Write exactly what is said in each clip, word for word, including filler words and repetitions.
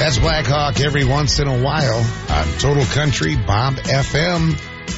That's Black Hawk every once in a while on Total Country Bob F M.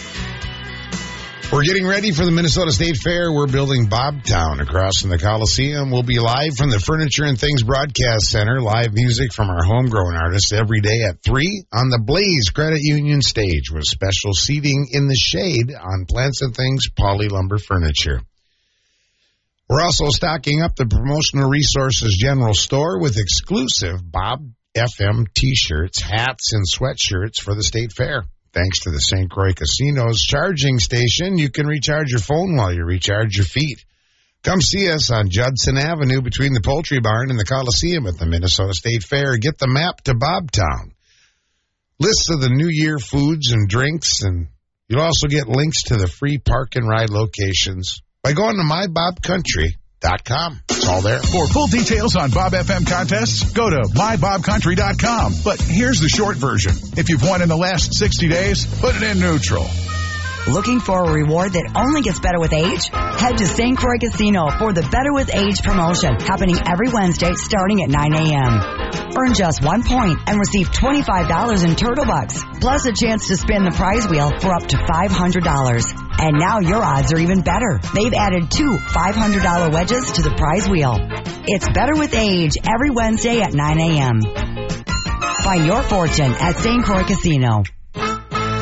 We're getting ready for the Minnesota State Fair. We're building Bobtown across from the Coliseum. We'll be live from the Furniture and Things Broadcast Center. Live music from our homegrown artists every day at three on the Blaze Credit Union stage with special seating in the shade on Plants and Things Poly Lumber Furniture. We're also stocking up the Promotional Resources General Store with exclusive Bob F M t-shirts, hats, and sweatshirts for the State Fair. Thanks to the Saint Croix Casino's charging station, you can recharge your phone while you recharge your feet. Come see us on Judson Avenue between the Poultry Barn and the Coliseum at the Minnesota State Fair. Get the map to Bobtown. Lists of the New Year foods and drinks, and you'll also get links to the free park and ride locations by going to my bob country dot com. It's all there. For full details on Bob F M contests, go to my bob country dot com. But here's the short version. If you've won in the last sixty days, put it in neutral. Looking for a reward that only gets better with age? Head to Saint Croix Casino for the Better with Age promotion, happening every Wednesday starting at nine a.m. Earn just one point and receive twenty-five dollars in Turtle Bucks, plus a chance to spin the prize wheel for up to five hundred dollars. And now your odds are even better. They've added two five hundred dollars wedges to the prize wheel. It's Better with Age every Wednesday at nine a.m. Find your fortune at Saint Croix Casino.